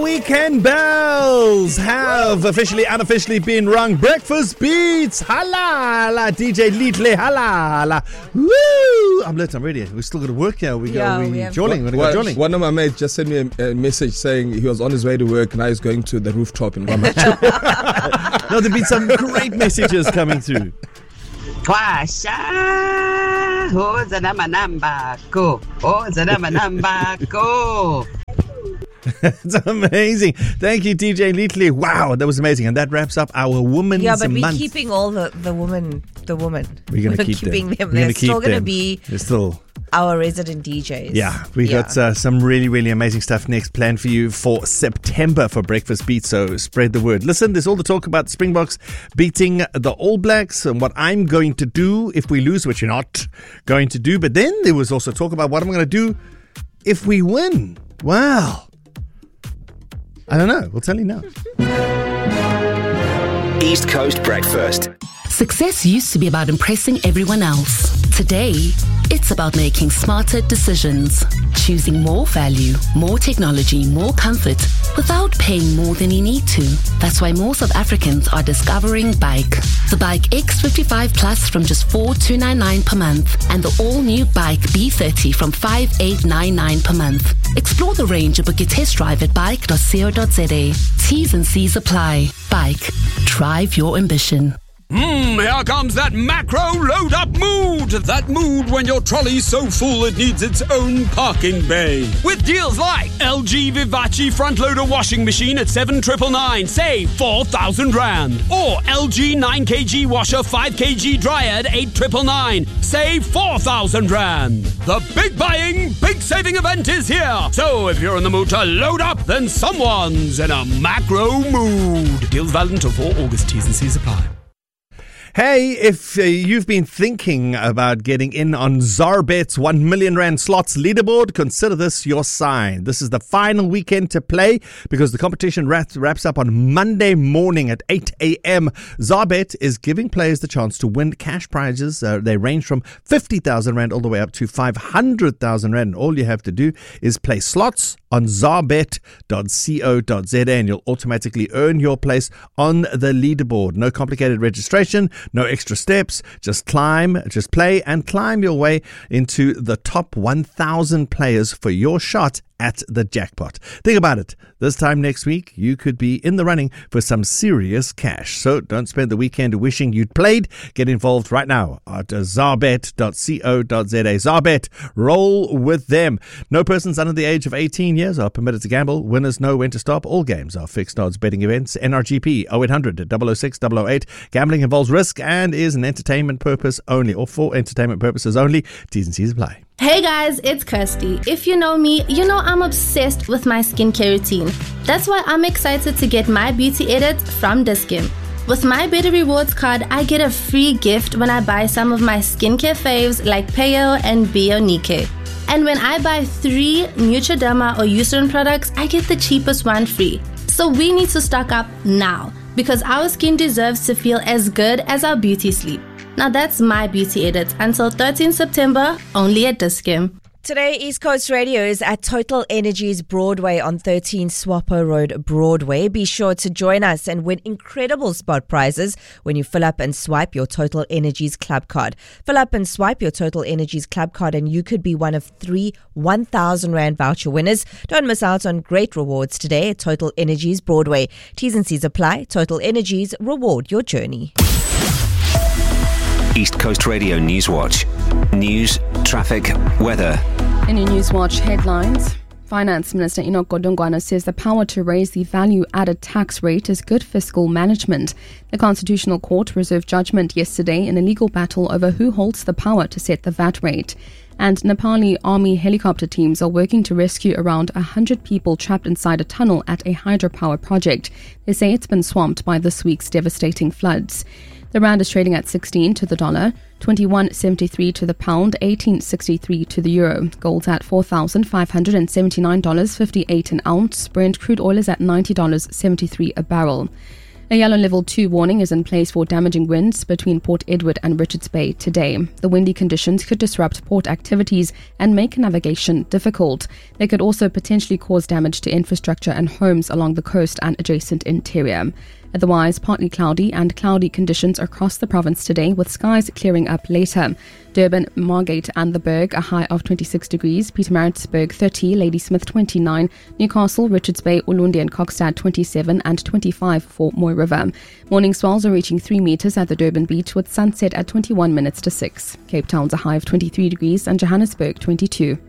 weekend bells have officially, unofficially been rung. Breakfast beats, halala. DJ Litle, halala. Woo! I'm lit, I'm ready. We still got to work here. We're jolling. One of my mates just sent me a message saying he was on his way to work and now he's going to the rooftop in Ramacho. No, there've been some great messages coming through. It's amazing. Thank you, DJ Litle. Wow, that was amazing. And that wraps up our Women's Month. Yeah, but we're keeping all the women. We're going to keep keeping them. They're still going to be They're still our resident DJs. Yeah, we got some really, really amazing stuff next planned for you for September for Breakfast Beats, so spread the word. Listen, there's all the talk about the Springboks beating the All Blacks and what I'm going to do if we lose, which you're not going to do. But then there was also talk about what I'm going to do if we win. Wow. I don't know. We'll tell you now. East Coast Breakfast. Success used to be about impressing everyone else. Today, it's about making smarter decisions. Choosing more value, more technology, more comfort without paying more than you need to. That's why more South Africans are discovering Bike. The Bike X55 Plus from just $4,299 per month and the all-new Bike B30 from $5,899 per month. Explore the range and book your test drive at bike.co.za. T's and C's apply. Bike. Drive your ambition. Here comes that macro load up mood. That mood when your trolley's so full it needs its own parking bay. With deals like LG Vivace front loader washing machine at 7,999, save 4,000 rand. Or LG 9kg washer 5kg dryer at 8,999, save 4,000 rand. The big buying, big saving event is here. So if you're in the mood to load up, then someone's in a macro mood. Deals valid until 4 August. T's and C's apply. Hey, if you've been thinking about getting in on Zarbet's 1 million rand slots leaderboard, consider this your sign. This is the final weekend to play because the competition wraps up on Monday morning at 8 a.m. Zarbet is giving players the chance to win cash prizes. They range from 50,000 rand all the way up to 500,000 rand. All you have to do is play slots on zarbet.co.za and you'll automatically earn your place on the leaderboard. No complicated registration, no extra steps, just play and climb your way into the top 1,000 players for your shot at the jackpot. Think about it. This time next week, you could be in the running for some serious cash. So don't spend the weekend wishing you'd played. Get involved right now at zarbet.co.za. Zarbet, roll with them. No persons under the age of 18 years are permitted to gamble. Winners know when to stop. All games are fixed odds betting events. NRGP 0800 006 008. Gambling involves risk and is an entertainment purpose only, or for entertainment purposes only. T's and C's apply. Hey guys, it's Kirsty. If you know me, you know I'm obsessed with my skincare routine. That's why I'm excited to get my beauty edit from Dis-Chem. With my Better Rewards card, I get a free gift when I buy some of my skincare faves like Peo and Bionike. And when I buy 3 Neutroderma or Eucerin products, I get the cheapest one free. So we need to stock up now because our skin deserves to feel as good as our beauty sleep. Now that's my beauty edit until 13 September, only at Dis-Chem. Today, East Coast Radio is at Total Energies Broadway on 13 Swapo Road, Broadway. Be sure to join us and win incredible spot prizes when you fill up and swipe your Total Energies Club card. Fill up and swipe your Total Energies Club card and you could be one of 3 1,000 Rand voucher winners. Don't miss out on great rewards today at Total Energies Broadway. T's and C's apply. Total Energies, reward your journey. East Coast Radio Newswatch. News, traffic, weather. In your Newswatch headlines, Finance Minister Enoch Godongwana says the power to raise the value-added tax rate is good fiscal management. The Constitutional Court reserved judgment yesterday in a legal battle over who holds the power to set the VAT rate. And Nepali Army helicopter teams are working to rescue around 100 people trapped inside a tunnel at a hydropower project. They say it's been swamped by this week's devastating floods. The rand is trading at 16 to the dollar, 21.73 to the pound, 18.63 to the euro. Gold's at $4,579.58 an ounce. Brent crude oil is at $90.73 a barrel. A yellow level 2 warning is in place for damaging winds between Port Edward and Richards Bay today. The windy conditions could disrupt port activities and make navigation difficult. They could also potentially cause damage to infrastructure and homes along the coast and adjacent interior. Otherwise, partly cloudy and cloudy conditions across the province today, with skies clearing up later. Durban, Margate and the Berg, a high of 26 degrees. Pietermaritzburg 30, Ladysmith 29, Newcastle, Richards Bay, Ulundi and Kokstad 27 and 25 for Moy River. Morning swells are reaching 3 meters at the Durban beach, with sunset at 21 minutes to 6. Cape Town's a high of 23 degrees and Johannesburg 22.